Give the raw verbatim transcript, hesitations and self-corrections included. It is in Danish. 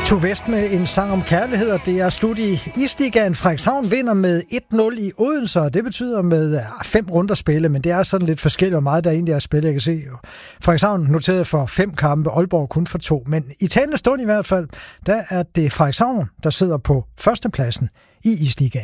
To Vest med en sang om kærlighed, og det er slut i Isligaen. Frederikshavn vinder med et nul i Odense, og det betyder med fem runder spille, men det er sådan lidt forskelligt, hvor meget der egentlig er spillet. Jeg kan se, Frederikshavn noteret for fem kampe, Aalborg kun for to, men i talende stund i hvert fald, der er det Frederikshavn, der sidder på førstepladsen i Isligaen.